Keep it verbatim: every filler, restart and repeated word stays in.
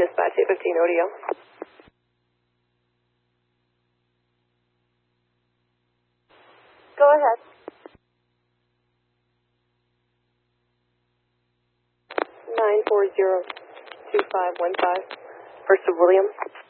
Dispatch eight fifteen Rodeo. Go ahead. nine four zero two five one five. First of William.